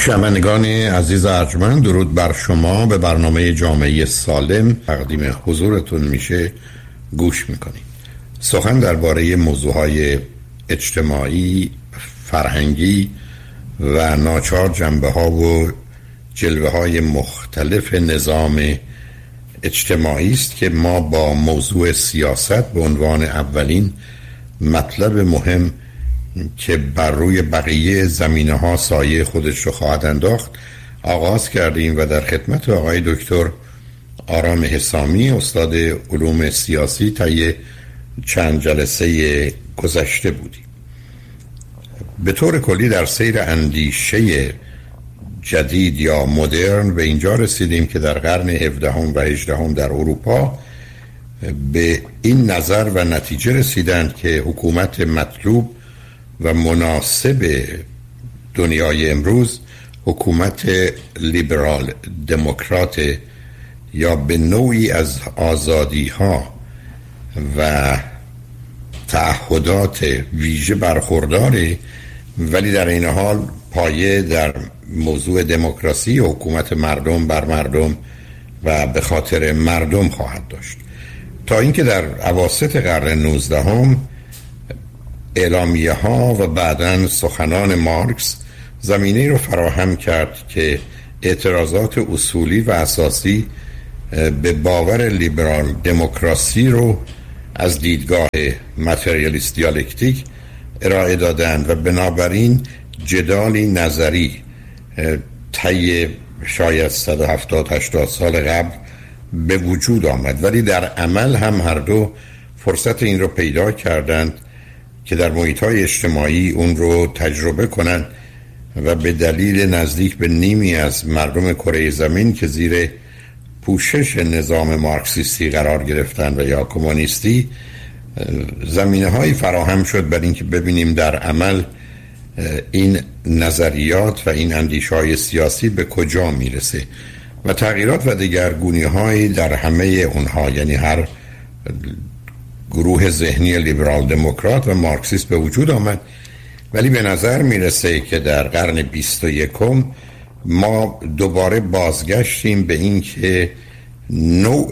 شنوندگان عزیز ارجمند، درود بر شما. به برنامه جامعه سالم تقدیم حضورتون میشه گوش میکنید. سخن درباره موضوعهای اجتماعی، فرهنگی و ناچار جنبه ها و جلوه های مختلف نظام اجتماعی است که ما با موضوع سیاست به عنوان اولین مطلب مهم که بر روی بقیه زمینه ها سایه خودش رو خواهد انداخت آغاز کردیم و در خدمت آقای دکتر آرام حسامی، استاد علوم سیاسی، طی چند جلسه گذشته بودیم. به طور کلی در سیر اندیشه جدید یا مدرن به اینجا رسیدیم که در قرن 17 و 18 در اروپا به این نظر و نتیجه رسیدند که حکومت مطلوب و مناسب دنیای امروز حکومت لیبرال دموکرات یا به نوعی از آزادی ها و تعهدات ویژه برخورداره، ولی در این حال پایه در موضوع دموکراسی و حکومت مردم بر مردم و به خاطر مردم خواهد داشت. تا اینکه در اواسط قرن 19 اعلامیه ها و بعداً سخنان مارکس زمینه رو فراهم کرد که اعتراضات اصولی و اساسی به باور لیبرال دموکراسی رو از دیدگاه متریالیست دیالکتیک ارائه دادند و بنابراین جدالی نظری طی شاید 170-80 سال قبل به وجود آمد، ولی در عمل هم هر دو فرصت این رو پیدا کردند که در محیط‌های اجتماعی اون رو تجربه کنند و به دلیل نزدیک به نیمی از مردم کره زمین که زیر پوشش نظام مارکسیستی قرار گرفتن و یا کمونیستی، زمینه‌هایی فراهم شد برای اینکه ببینیم در عمل این نظریات و این اندیشه‌های سیاسی به کجا میرسه و تغییرات و دگرگونی‌هایی در همه اونها، یعنی هر گروه ذهنی لیبرال دموکرات و مارکسیست به وجود آمد. ولی به نظر میرسه که در قرن 21 ما دوباره بازگشتیم به این که نوع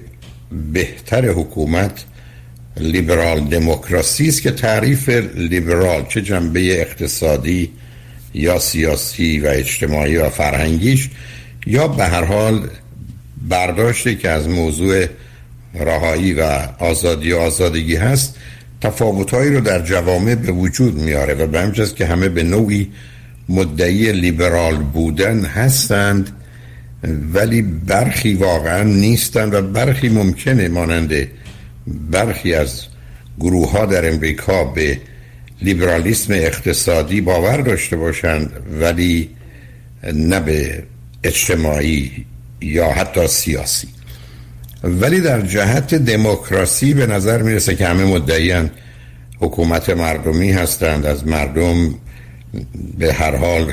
بهتر حکومت لیبرال دموکراسی است که تعریف لیبرال چه جنبه اقتصادی یا سیاسی و اجتماعی و فرهنگیش یا به هر حال برداشتی که از موضوع رهایی و آزادی و آزادگی هست، تفاوت‌هایی رو در جوامع به وجود میاره و به همین جاست که همه به نوعی مدعی لیبرال بودن هستند، ولی برخی واقعا نیستند و برخی ممکنه مانند برخی از گروه‌ها در امریکا به لیبرالیسم اقتصادی باور داشته باشند ولی نه به اجتماعی یا حتی سیاسی. ولی در جهت دموکراسی به نظر میرسه که همه مدعیان حکومت مردمی هستند، از مردم به هر حال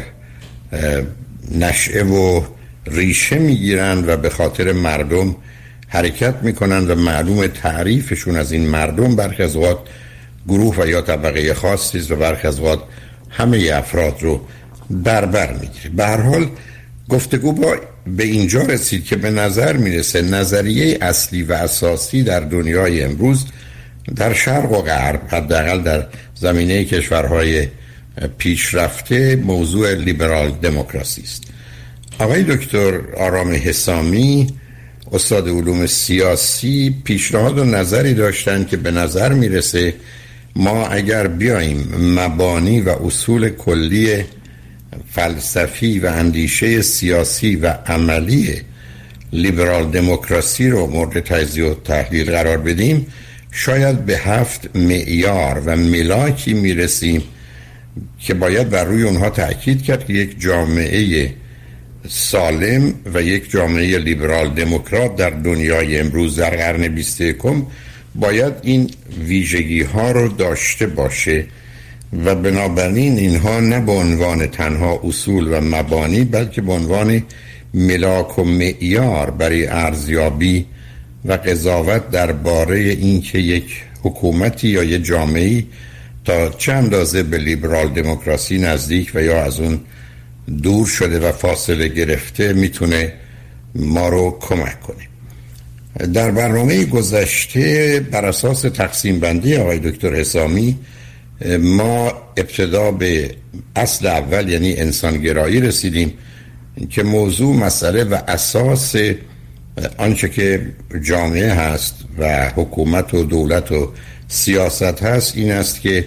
نشأه و ریشه میگیرند و به خاطر مردم حرکت میکنند و معلوم تعریفشون از این مردم برخی از اوقات گروه و یا طبقه خاصی است و برخی از اوقات همه افراد رو بر میگیره. به هر حال گفتگو به اینجا رسید که به نظر میرسه نظریه اصلی و اساسی در دنیای امروز در شرق و غرب، حداقل در زمینه کشورهای پیشرفته، موضوع لیبرال دموکراسی است. آقای دکتر آرام حسامی، استاد علوم سیاسی، پیشنهاد و نظری داشتن که به نظر میرسه ما اگر بیاییم مبانی و اصول کلی فلسفی و اندیشه سیاسی و عملی لیبرال دموکراسی رو مورد تجزیه و تحلیل قرار بدیم، شاید به 7 معیار و ملاکی میرسیم که باید بر روی اونها تأکید کرد که یک جامعه سالم و یک جامعه لیبرال دموکرات در دنیای امروز در قرن 21 باید این ویژگی ها رو داشته باشه و بنابراین اینها نه به عنوان تنها اصول و مبانی بلکه به عنوان ملاک و معیار برای ارزیابی و قضاوت درباره اینکه یک حکومتی یا یک جامعه‌ای تا چه اندازه به لیبرال دموکراسی نزدیک و یا از اون دور شده و فاصله گرفته میتونه ما رو کمک کنه. در برنامه گذشته بر اساس تقسیم بندی آقای دکتر حسامی ما ابتدا به اصل اول یعنی انسانگرایی رسیدیم که موضوع مسئله و اساس آنچه که جامعه هست و حکومت و دولت و سیاست هست این است که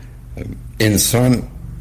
انسان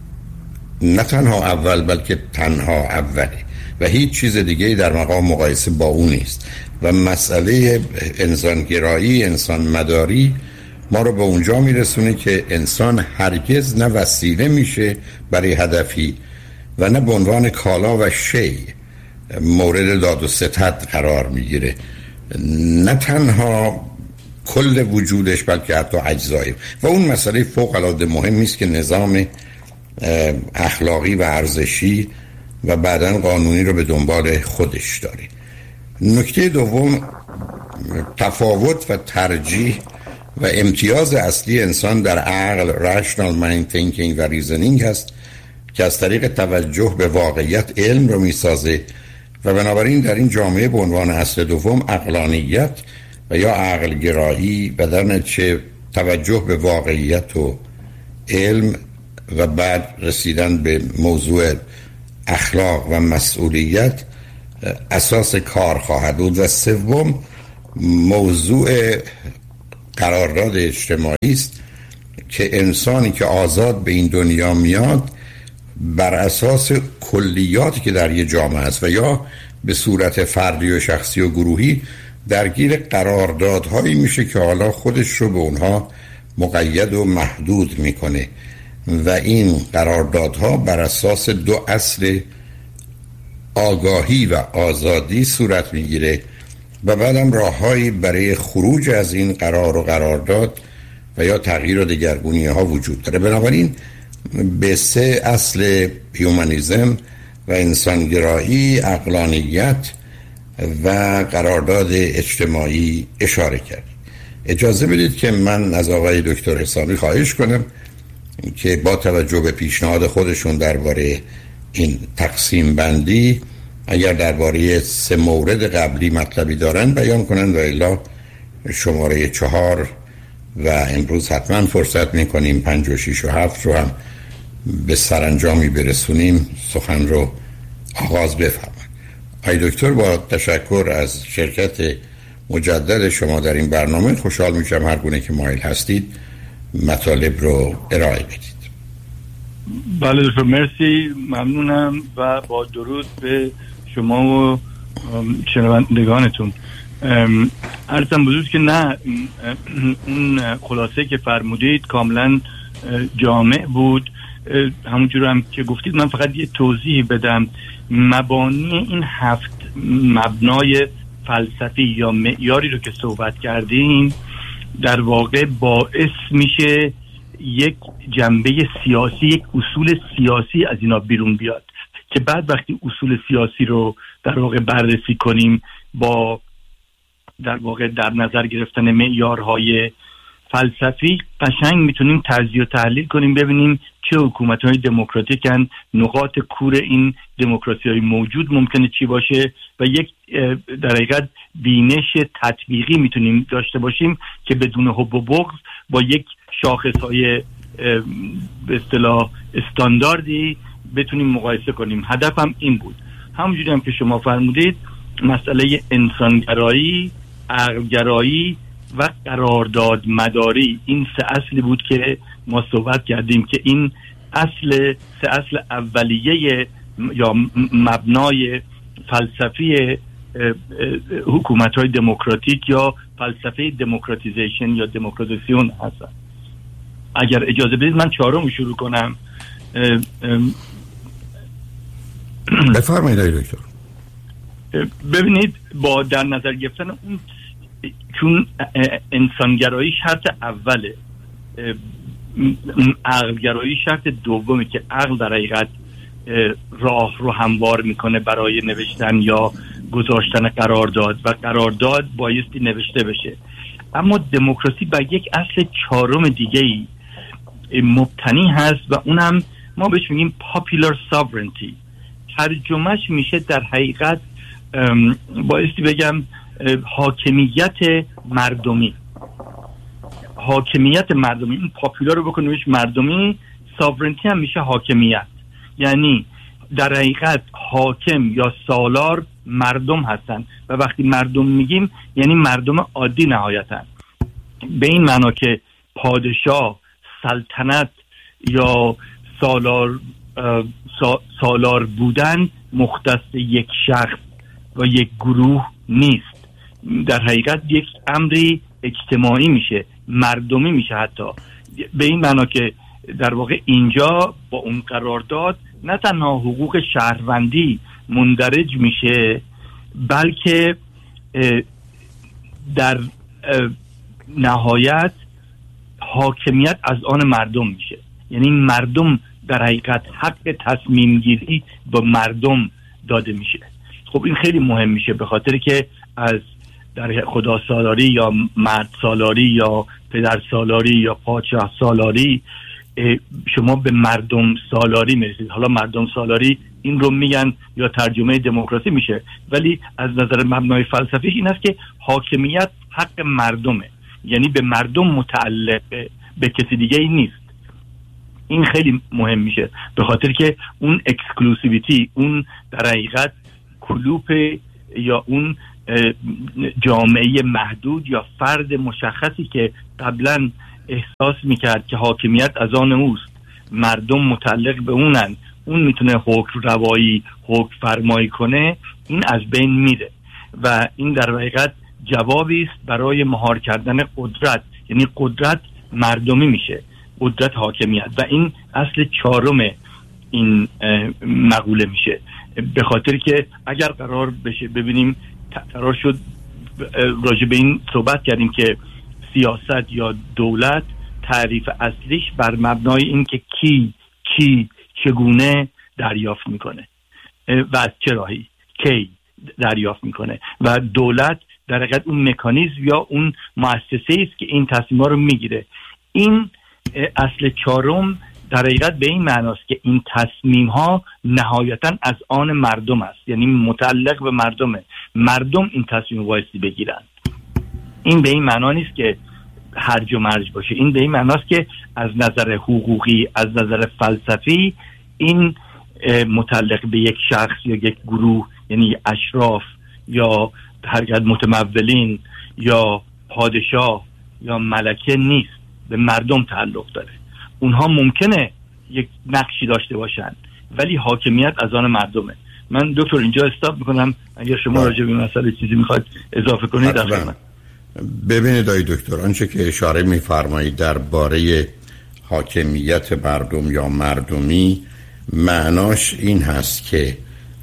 نه تنها اول بلکه تنها اوله و هیچ چیز دیگه در مقام مقایسه با اون نیست و مسئله انسانگرایی انسان مداری ما رو به اونجا میرسونه که انسان هرگز نه وسیله میشه برای هدفی و نه به عنوان کالا و شی مورد داد و ستد قرار میگیره، نه تنها کل وجودش بلکه حتی اجزای. و اون مسئله فوق العاده مهمی است که نظام اخلاقی و ارزشی و بعداً قانونی رو به دنبال خودش داره. نکته دوم تفاوت و ترجیح و امتیاز اصلی انسان در عقل rational mind thinking و reasoning هست که از طریق توجه به واقعیت علم رو میسازه و بنابراین در این جامعه به عنوان اصل دوم عقلانیت و یا عقل گرایی و در نتیجه توجه به واقعیت و علم و بعد رسیدن به موضوع اخلاق و مسئولیت اساس کار خواهد بود. و سوم موضوع قرارداد اجتماعی است که انسانی که آزاد به این دنیا میاد بر اساس کلیاتی که در یه جامعه است و یا به صورت فردی و شخصی و گروهی درگیر قراردادهایی میشه که حالا خودش رو به اونها مقید و محدود میکنه و این قراردادها بر اساس دو اصل آگاهی و آزادی صورت میگیره و بعدم راههایی برای خروج از این قرار و قرارداد و یا تغییر و دگرگونی ها وجود داره. بنابراین به سه اصل هیومانیزم و انسانگرایی، عقلانیت و قرارداد اجتماعی اشاره کرد. اجازه بدید که من از آقای دکتر حسامی خواهش کنم که با توجه به پیشنهاد خودشون درباره این تقسیم بندی اگر درباره سه مورد قبلی مطلبی دارن بیان کنن و الا شماره 4 و امروز حتما فرصت میکنیم 5 و 6 و 7 رو هم به سرانجامی برسونیم سخن رو آغاز بفرمایید. آقای دکتر با تشکر از شرکت مجدد شما در این برنامه خوشحال میشم هر گونه که مایل هستید مطالب رو ارائه بدید. بله دکتر مرسی، ممنونم و با درود به شما و شنوندگانتون. عرضم بزرگ که نه اون خلاصه که فرمودید کاملا جامع بود. همونجور هم که گفتید من فقط یه توضیح بدم. مبانی این 7 مبنای فلسفی یا معیاری رو که صحبت کردیم در واقع باعث میشه یک جنبه سیاسی، یک اصول سیاسی از اینا بیرون بیاد که بعد وقتی اصول سیاسی رو در واقع بررسی کنیم با در واقع در نظر گرفتن معیارهای فلسفی قشنگ میتونیم تجزیه و تحلیل کنیم ببینیم چه حکومت‌های دموکراتیکن، نقاط کور این دموکراسی‌های موجود ممکنه چی باشه و یک در حقیقت بینش تطبیقی میتونیم داشته باشیم که بدون حب و بغض با یک شاخص‌های به اصطلاح استانداردی بتونیم مقایسه کنیم. هدفم این بود. همونجوری هم که شما فرمودید مسئله انسانگرایی، عقلگرایی و قرارداد مداری این سه اصلی بود که ما صحبت کردیم که این سه اصل اولیه یا مبنای فلسفی حکومت‌های دموکراتیک یا فلسفه دموکراتیزیشن یا دموکراتیزیون هستن. اگر اجازه بدید من 4 شروع کنم. بفرمایید دکتر. ببینید با در نظر گرفتن اون چون انسانگرایی شرط اوله، عقلگرایی شرط دومه که عقل در حقیقت راه رو هموار میکنه برای نوشتن یا گذاشتن قرارداد و قرارداد بایستی نوشته بشه. اما دموکراسی بر یک اصل 4 دیگه‌ای مبتنی هست و اونم ما بهش میگیم popular sovereignty ترجمهش میشه در حقیقت بایستی بگم حاکمیت مردمی. حاکمیت مردمی، این پاپولار رو بکنیمش مردمی، ساورنتی هم میشه حاکمیت. یعنی در حقیقت حاکم یا سالار مردم هستن و وقتی مردم میگیم یعنی مردم عادی نهایتاً، به این معنا که پادشاه، سلطنت یا سالار بودن مختص یک شخص و یک گروه نیست. در حقیقت یک امری اجتماعی میشه، مردمی میشه. حتی به این معنا که در واقع اینجا با اون قرارداد نه تنها حقوق شهروندی مندرج میشه، بلکه در نهایت حاکمیت از آن مردم میشه. یعنی مردم در حقیقت حق تصمیم گیری به مردم داده میشه. خب این خیلی مهم میشه، به خاطر که از در خدا سالاری یا مرد سالاری یا پدر سالاری یا پادشاه سالاری شما به مردم سالاری میرسید. حالا مردم سالاری این رو میگن یا ترجمه دموکراسی میشه، ولی از نظر مبنای فلسفی این است که حاکمیت حق مردمه، یعنی به مردم متعلقه، به کسی دیگه ای نیست. این خیلی مهم میشه به خاطر که اون اکسکلوسیویتی، اون در حقیقت کلوپ یا اون جامعه محدود یا فرد مشخصی که قبلا احساس میکرد که حاکمیت از آن اوست، مردم متعلق به اونن، اون میتونه حکم روایی، حکم فرمایی کنه، این از بین میره و این در حقیقت جوابی است برای مهار کردن قدرت. یعنی قدرت مردمی میشه، قدرت حاکمیت، و این اصل چهارم این مقوله میشه. به خاطر که اگر قرار بشه ببینیم، قرار شد راجع به این صحبت کردیم که سیاست یا دولت تعریف اصلیش بر مبنای این که کی چگونه دریافت میکنه و از چه راهی کی دریافت میکنه، و دولت در حقیقت اون مکانیزم یا اون مؤسسه است که این تصمیم‌ها رو میگیره. این اصل چهارم در حقیقت به این معناست که این تصمیم‌ها نهایتاً از آن مردم است، یعنی متعلق به مردمه، مردم این تصمیم وایسی بگیرن. این به این معنا نیست که هرج و مرج باشه، این به این معناست که از نظر حقوقی، از نظر فلسفی این متعلق به یک شخص یا یک گروه، یعنی اشراف یا حرکت متمولین یا پادشاه یا ملکه نیست، به مردم تعلق داره. اونها ممکنه یک نقشی داشته باشن ولی حاکمیت از آن مردمه. من دکتر اینجا استاپ میکنم، اگر شما راجع به این مسئله چیزی میخواد اضافه کنید در خدمت. ببینید آقای دکتر، آنچه که اشاره میفرمایید درباره حاکمیت مردم یا مردمی، معناش این هست که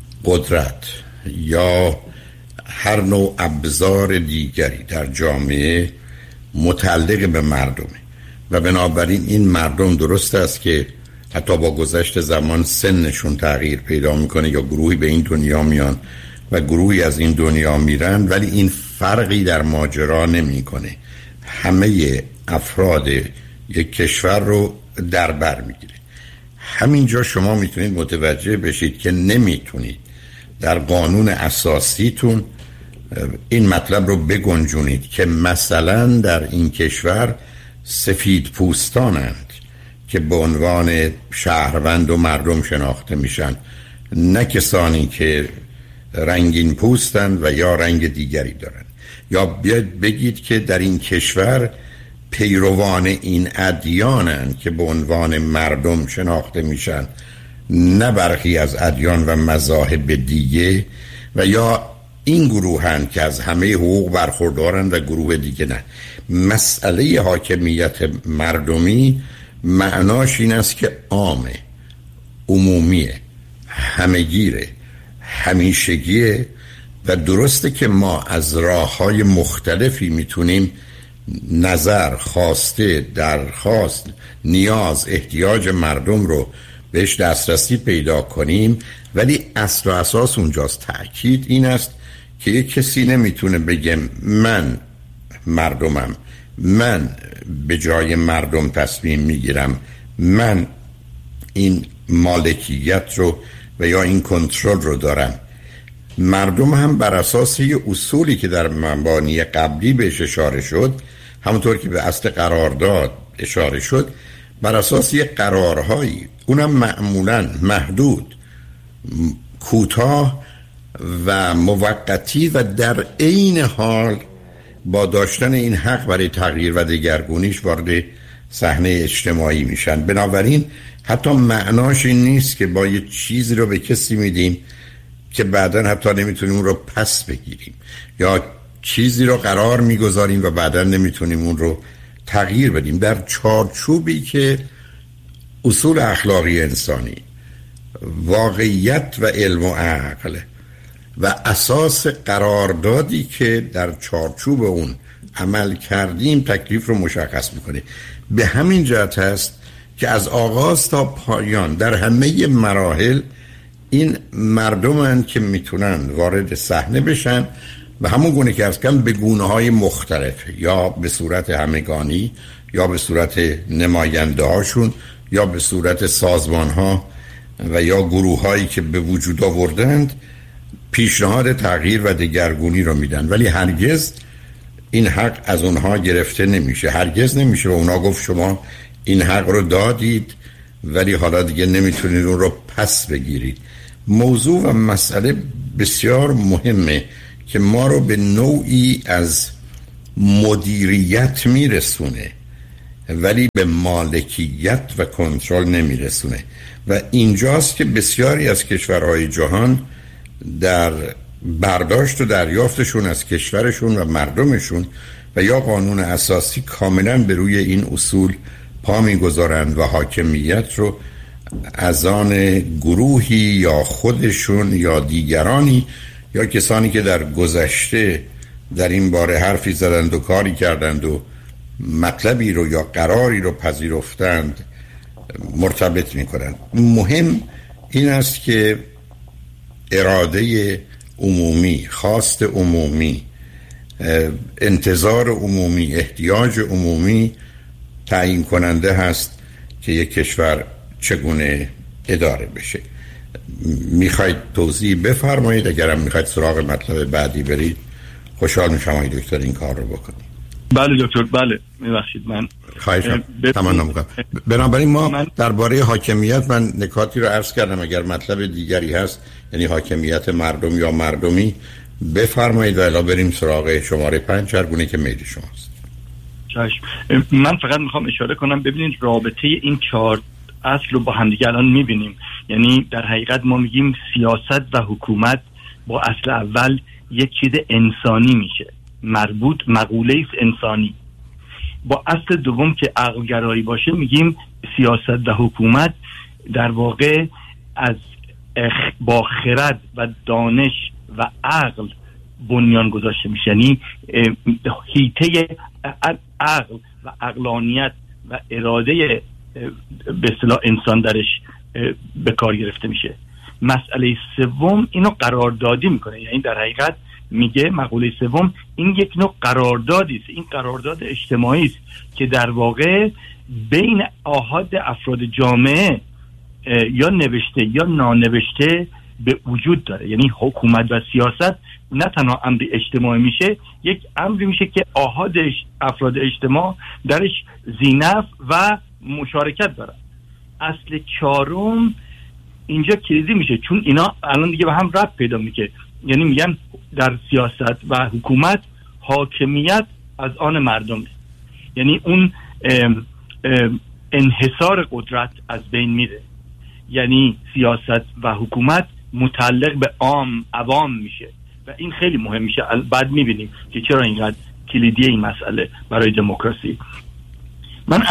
قدرت یا هر نوع ابزار دیگری در جامعه متعلق به مردمه و بنابراین این مردم درست است که حتی با گذشت زمان سنشون تغییر پیدا میکنه یا گروهی به این دنیا میان و گروهی از این دنیا میرن، ولی این فرقی در ماجرا نمیکنه، همه افراد یک کشور رو در بر میگیره. همینجا شما میتونید متوجه بشید که نمیتونید در قانون اساسیتون این مطلب رو بگنجونید که مثلا در این کشور سفید پوستانند که به عنوان شهروند و مردم شناخته میشن، نه کسانی که رنگین پوستند و یا رنگ دیگری دارن. یا بیاید بگید که در این کشور پیروان این ادیانند که به عنوان مردم شناخته میشن، نه برخی از ادیان و مذاهب دیگه، و یا این گروهند که از همه حقوق برخوردارند و گروه دیگه نه. مسئله حاکمیت مردمی معناش این است که عامه، عمومیه، همگیره، همیشگیه و درسته که ما از راه‌های مختلفی میتونیم نظر، خواسته، درخواست، نیاز، احتیاج مردم رو بهش دسترسی پیدا کنیم، ولی اصل و اساس اونجاست. تأکید این است که یک کسی نمیتونه بگه من مردمم، من به جای مردم تصمیم میگیرم، من این مالکیت رو و یا این کنترل رو دارن. مردم هم بر اساس یه اصولی که در مبانی قبلی بهش اشاره شد، همونطور که به اصل قرارداد اشاره شد، بر اساس یه قرارهایی، اونم معمولاً محدود، کوتاه و موقتی و در عین حال با داشتن این حق برای تغییر و دگرگونیش وارد صحنه اجتماعی میشن. بنابراین حتی معناش این نیست که با یه چیزی رو به کسی میدیم که بعداً حتی نمیتونیم اون رو پس بگیریم، یا چیزی رو قرار میگذاریم و بعداً نمیتونیم اون رو تغییر بدیم. در چارچوبی که اصول اخلاقی انسانی، واقعیت و علم و عقل و اساس قراردادی که در چارچوب اون عمل کردیم تکلیف رو مشخص میکنه. به همین جهت هست که از آغاز تا پایان در همه مراحل این مردمن که میتونن وارد صحنه بشن و همون گونه که از کم به گونه‌های مختلف، یا به صورت همگانی، یا به صورت نماینده هاشون، یا به صورت سازمان ها و یا گروه هایی که به وجود آوردند، پیشنهاد تغییر و دگرگونی رو میدن. ولی هرگز این حق از اونها گرفته نمیشه، هرگز نمیشه و اونا گفت شما این حق رو دادید ولی حالا دیگه نمیتونید اون رو پس بگیرید. موضوع و مسئله بسیار مهمه که ما رو به نوعی از مدیریت میرسونه ولی به مالکیت و کنترل نمیرسونه، و اینجاست که بسیاری از کشورهای جهان در برداشت و دریافتشون از کشورشون و مردمشون و یا قانون اساسی کاملا به روی این اصول پا میگذارند و حاکمیت رو از آن گروهی یا خودشون یا دیگرانی یا کسانی که در گذشته در این باره حرفی زدند و کاری کردند و مطلبی رو یا قراری رو پذیرفتند مرتبط میکنند. مهم این است که اراده عمومی، خواست عمومی، انتظار عمومی، احتیاج عمومی تعیین کننده هست که یک کشور چگونه اداره بشه. میخواید توضیح بفرمایید؟ اگرم میخواید سراغ مطلب بعدی برید خوشحال میشم آقای دکتر این کار رو بکنید. بله دکتر، بله میبخشید من خواهشم تمنا میکنم. بنابراین ما درباره حاکمیت من نکاتی رو عرض کردم، اگر مطلب دیگری هست یعنی حاکمیت مردم یا مردمی بفرمایید و الا بریم سراغ شماره 5 هر گونه که میل شماست. چشم. من فقط میخوام اشاره کنم ببینید رابطه این 4 اصل رو با همدیگه الان میبینیم. یعنی در حقیقت ما میگیم سیاست و حکومت با اصل اول یک چیز انسانی میشه، مربوط مقوله انسانی. با اصل دوم که عقلگرایی باشه میگیم سیاست و حکومت در واقع از با خرد و دانش و عقل بنیان گذاشته میشه، یعنی حیطه عقل و عقلانیت و اراده به اصطلاح انسان درش به کار گرفته میشه. مسئله سوم اینو قراردادی میکنه، یعنی در حقیقت میگه مقوله سوم این یک نوع قراردادی است، این قرارداد اجتماعی است که در واقع بین آحاد افراد جامعه یا نوشته یا نانوشته به وجود داره. یعنی حکومت و سیاست نه تنها امر اجتماعی میشه، یک امری میشه که آحاد افراد اجتماع درش ذینفع و مشارکت دارن. اصل 4 اینجا کلیدی میشه، چون اینا الان دیگه به هم ربط پیدا میکنه. یعنی میگن در سیاست و حکومت حاکمیت از آن مردمه، یعنی اون انحصار قدرت از بین میره، یعنی سیاست و حکومت متعلق به عوام میشه و این خیلی مهم میشه. بعد میبینیم که چرا اینقدر کلیدی این مسئله برای دموکراسی. من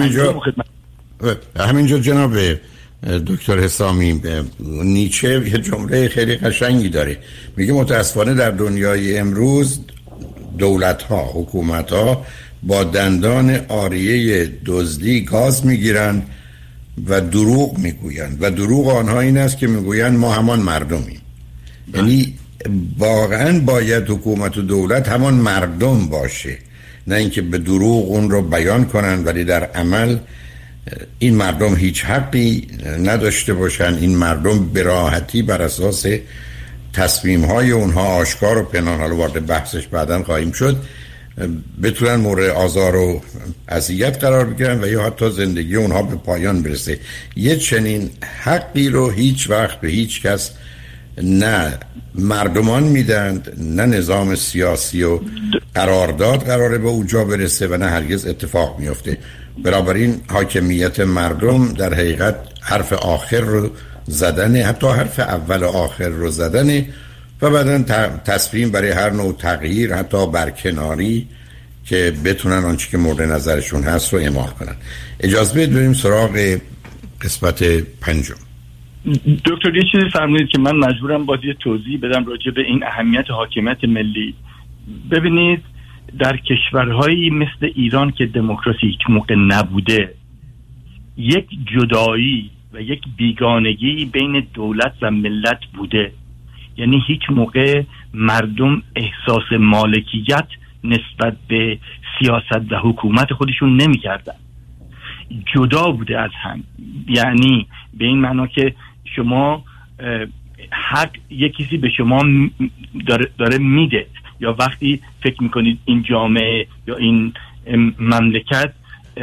همینجا جناب دکتر حسامی، نیچه یه جمله خیلی قشنگی داره، میگه متاسفانه در دنیای امروز دولت‌ها، حکومت‌ها با دندان آریه دزدی گاز میگیرن و دروغ میگوین و دروغ آنها این است که میگوین ما همان مردمیم. یعنی واقعا باید حکومت و دولت همان مردم باشه، نه اینکه به دروغ اون رو بیان کنن ولی در عمل این مردم هیچ حقی نداشته باشن، این مردم به راحتی بر اساس تصمیم‌های اونها آشکار و پنهان، حالا وارد بحثش بعداً خواهیم شد، بتونن مورد آزار و اذیت قرار بگیرن و یا حتی زندگی اونها به پایان برسه. یه چنین حقی رو هیچ وقت به هیچ کس نه مردمان میدند، نه نظام سیاسی و قرارداد قراره به اونجا برسه و نه هرگز اتفاق میفته. بنابراین حاکمیت مردم در حقیقت حرف آخر رو زدنه، حتی حرف اول و آخر رو زدنه و بعداً تصمیم برای هر نوع تغییر، حتی برکناری که بتونن آنچه که مورد نظرشون هست رو اعمال کنن. اجازه بدید بریم سراغ قسمت 5. دکتر یه چیزی فرمودید که من مجبورم باید یه توضیح بدم راجع به این اهمیت حاکمیت ملی. ببینید در کشورهایی مثل ایران که دموکراسی هیچ موقع نبوده، یک جدایی و یک بیگانگی بین دولت و ملت بوده. یعنی هیچ موقع مردم احساس مالکیت نسبت به سیاست و حکومت خودشون نمی کردن، جدا بوده از هم. یعنی به این معنا که شما حق یک کسی به شما داره میده، یا وقتی فکر میکنید این جامعه یا این مملکت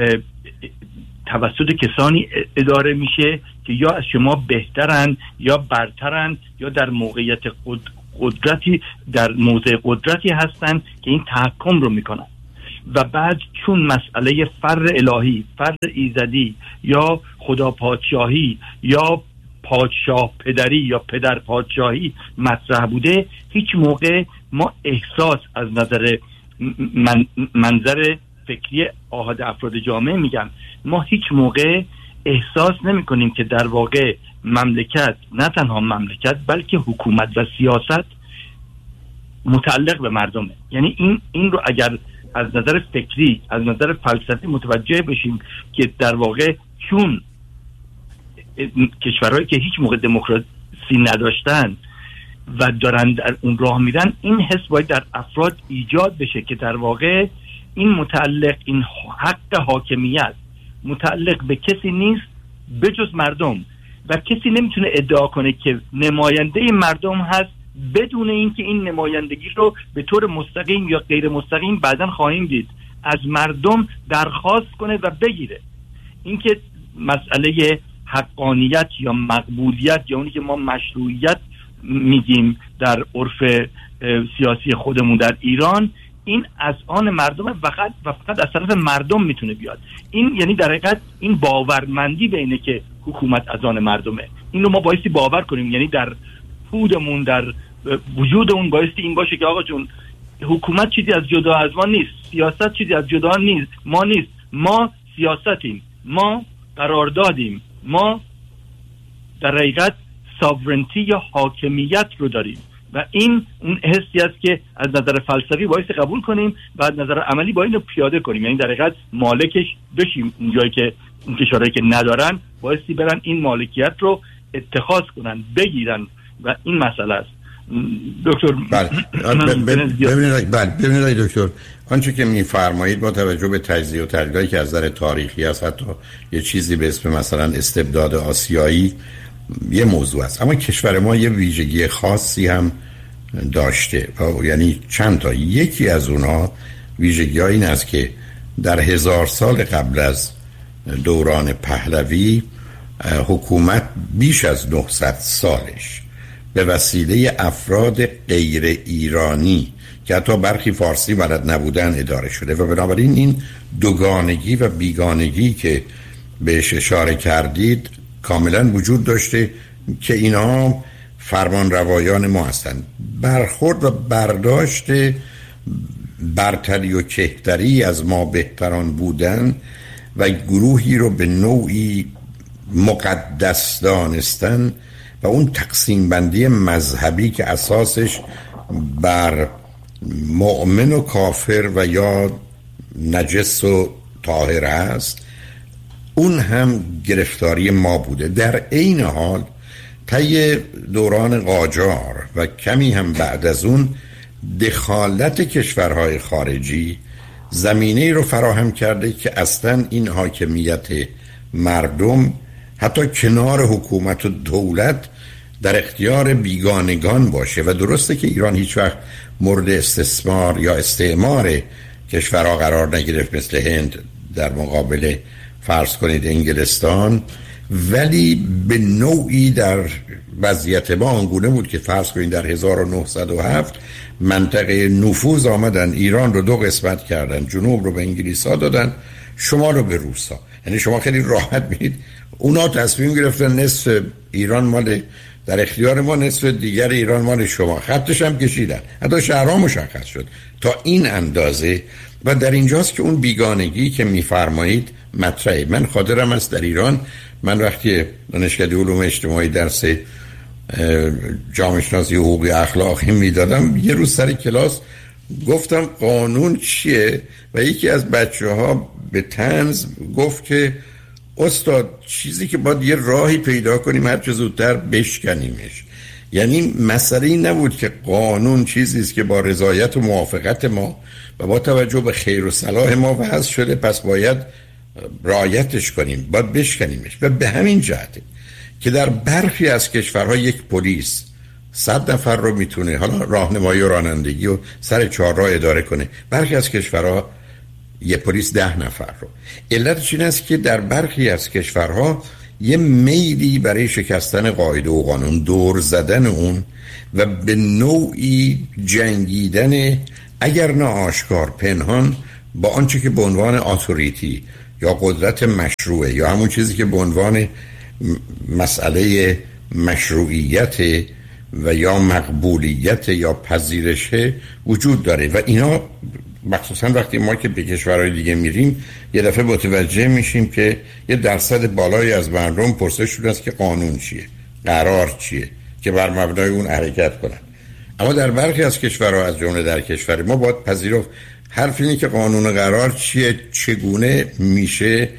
توسط کسانی اداره میشه که یا از شما بهترن یا برترن یا در موقعیت قدرتی در موضع قدرتی هستن که این تحکم رو میکنن، و بعد چون مسئله فر الهی، فر ایزدی یا خدا پادشاهی یا پادشاه پدری یا پدر پادشاهی مطرح بوده، هیچ موقع ما احساس از نظر منظر فکری آحاد افراد جامعه میگم، ما هیچ موقع احساس نمی کنیم که در واقع مملکت، نه تنها مملکت بلکه حکومت و سیاست متعلق به مردمه. یعنی این رو اگر از نظر فکری، از نظر فلسفی متوجه بشیم که در واقع چون کشورهایی که هیچ موقع دموکراسی نداشتن و دارن در اون راه میرن، این حس باید در افراد ایجاد بشه که در واقع این این حق حاکمیت متعلق به کسی نیست بجز مردم، و کسی نمیتونه ادعا کنه که نماینده مردم هست بدون اینکه این نمایندگی رو به طور مستقیم یا غیر مستقیم بعداً خواهیم دید از مردم درخواست کنه و بگیره. اینکه مسئله حقانیت یا مقبولیت یا اونی که ما مشروعیت میگیم در عرف سیاسی خودمون در ایران، این از آن مردم فقط از طرف مردم میتونه بیاد. این یعنی در حقیقت این باورمندی به اینه که حکومت از آن مردمه، این رو ما بایستی باور کنیم. یعنی در خودمون، در وجودمون بایستی این باشه که آقا جون، حکومت چیزی از جدا از ما نیست، سیاست چیزی از جدا نیست، ما سیاستیم، ما قراردادیم، ما در حقیقت ساورنتی یا حاکمیت رو داریم، و این اون حسی است که از نظر فلسفی باید قبول کنیم و از نظر عملی باید اینو پیاده کنیم. یعنی در حقیقت مالکش بشیم. اونجایی که اون کشورهایی که ندارن بایستی برن این مالکیت رو اتخاذ کنن، بگیرن، و این مسئله است. دکتر ببینید دکتر، آنچه که میفرمایید با توجه به تجزیه و تحلیلی که از نظر تاریخی است، حتی یه چیزی به اسم مثلا استبداد آسیایی یه موضوع است، اما کشور ما یه ویژگی خاصی هم داشته، یعنی چند تا. یکی از اونها ویژگی ها این است که در 1000 سال قبل از دوران پهلوی حکومت بیش از 900 سالش به وسیله افراد غیر ایرانی که حتی برخی فارسی بلد نبودن اداره شده، و بنابراین این دوگانگی و بیگانگی که بهش اشاره کردید کاملا وجود داشته که اینا فرمان روایان ما هستند. برخورد و برداشت برتری و کهتری از ما بهتران بودن و گروهی رو به نوعی مقدس دانستن و اون تقسیم بندی مذهبی که اساسش بر مؤمن و کافر و یا نجس و طاهر است، اون هم گرفتاری ما بوده. در عین حال طی دوران قاجار و کمی هم بعد از اون دخالت کشورهای خارجی زمینه رو فراهم کرده که اصلا این حاکمیت مردم حتی کنار حکومت و دولت در اختیار بیگانگان باشه. و درسته که ایران هیچ وقت مورد استثمار یا استعمار کشورها قرار نگرفت مثل هند در مقابل فرض کنید انگلستان، ولی به نوعی در وضعیت ما آنگونه بود که فرض کنید در 1907 منطقه نفوذ آمدن ایران رو دو قسمت کردن، جنوب رو به انگلیس ها دادن، شمال رو به روس ها. یعنی شما خیلی راحت می‌بینید اونا تصمیم گرفتن نصف ایران مال در اختیار ما، نصف دیگر ایران مال شما، خطش هم کشیدن، حتی شهرها مشخص شد تا این اندازه. و در اینجاست که اون بیگانگی که میفرمایید مطرحه. من خاطرم است در ایران، من وقتی دانشکده علوم اجتماعی درس جامعه شناسی و حقوق اخلاقی میدادم، یه روز سر کلاس گفتم قانون چیه و یکی از بچه‌ها به طنز گفت که استاد چیزی که باید یه راهی پیدا کنیم هر چه زودتر بشکنیمش. یعنی مسئله این نبود که قانون چیزی است که با رضایت و موافقت ما و با توجه به خیر و صلاح ما وضع شده پس باید رعایتش کنیم، باید بشکنیمش. و به همین جهته که در برخی از کشورها یک پلیس 100 نفر رو میتونه حالا راهنمایی و رانندگی و سر چهارراه اداره کنه، برخی از کشورها یه پلیس 10 نفر رو. علتش این است که در برخی از کشورها یه میلی برای شکستن قاعده و قانون، دور زدن اون و به نوعی جنگیدن اگر نه آشکار پنهان با آنچه که به عنوان اتوریتی یا قدرت مشروعه یا همون چیزی که به عنوان مسئله مشروعیت و یا مقبولیت یا پذیرشه وجود داره. و اینا مخصوصا وقتی ما که به کشورهای دیگه میریم یه دفعه متوجه میشیم که یه درصد بالایی از مردم پرسش شده است که قانون چیه، قرار چیه، که بر مبنای اون حرکت کنن. اما در برخی از کشورها از جمله در کشور ما باید پذیرفت حرف اینه که قانون قرار چیه، چگونه میشه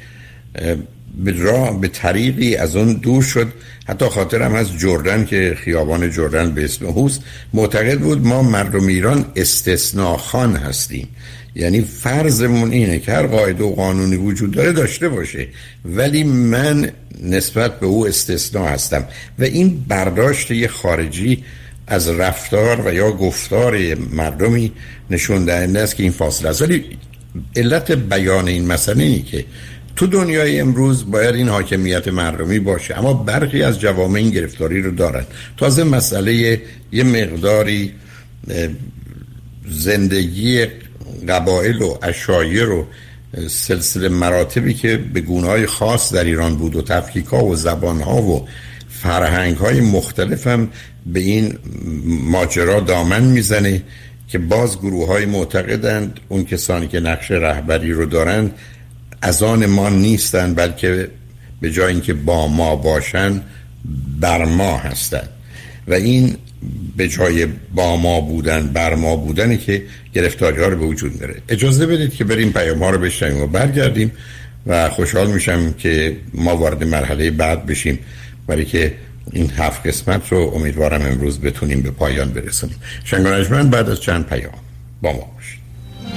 به طریقی از اون دور شد. حتی خاطرم از جردن که خیابان جردن به اسم هوست معتقد بود ما مردم ایران استثناخوان هستیم، یعنی فرضمون اینه که هر قاعده و قانونی وجود داره داشته باشه ولی من نسبت به او استثناء هستم. و این برداشت یه خارجی از رفتار و یا گفتار مردمی نشون دهنده است که این فاصله است. ولی علت بیان این مسئله اینه که تو دنیای امروز باید این حاکمیت مردمی باشه، اما برخی از جوامع این گرفتاری رو دارن. تازه مسئله یه مقداری زندگی قبایل و عشایر و سلسله مراتبی که به گونه‌های خاص در ایران بود و تفکیک‌ها و زبان‌ها و فرهنگ‌های مختلف هم به این ماجرا دامن میزنه که باز گروه‌های معتقدند اون کسانی که نقش رهبری رو دارن از آن ما نیستن، بلکه به جای اینکه با ما باشن بر ما هستند. و این به جای با ما بودن بر ما بودنی که گرفتاری ها رو به وجود میاره. اجازه بدید که بریم پیام ها رو بشنویم و برگردیم و خوشحال میشم که ما وارد مرحله بعد بشیم، برای که این 7 قسمت رو امیدوارم امروز بتونیم به پایان برسونیم. شنگ و نجمن بعد از چند پیام با ما باشید.